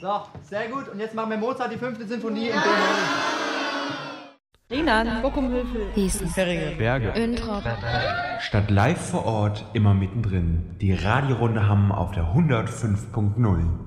So, sehr gut. Und jetzt machen wir Mozart die 5. Sinfonie in D-Moll. Rienan, Bockumhövel, Gießen, Berge, Öntrop. Statt live vor Ort immer mittendrin. Die Radiorunde Hamm auf der 105.0.